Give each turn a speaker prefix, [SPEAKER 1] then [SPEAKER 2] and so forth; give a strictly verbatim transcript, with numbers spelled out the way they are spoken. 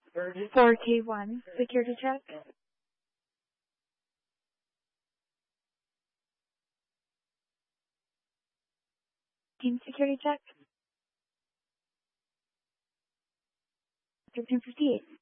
[SPEAKER 1] four K one, security check. Team security check. thirteen fifty-eight.